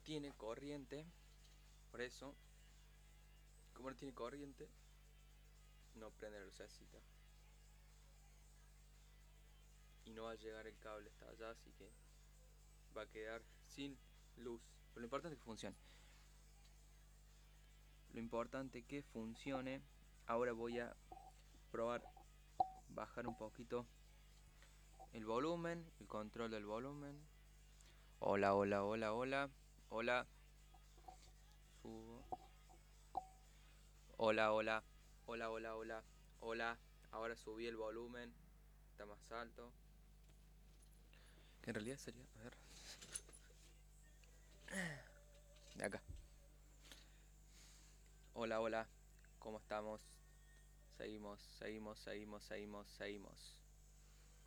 tiene corriente, por eso, como no tiene corriente, no prende la lucecita. Y no va a llegar el cable hasta allá, así que va a quedar sin luz. Pero lo importante es que funcione. Lo importante es que funcione. Ahora voy a probar bajar un poquito el volumen, el control del volumen. Hola, hola, hola, hola. Hola. Subo. Hola, hola. Hola, hola, hola. Hola. Ahora subí el volumen. Está más alto. Que en realidad sería, a ver, de acá. Hola, hola. ¿Cómo estamos? Seguimos, seguimos, seguimos, seguimos, seguimos.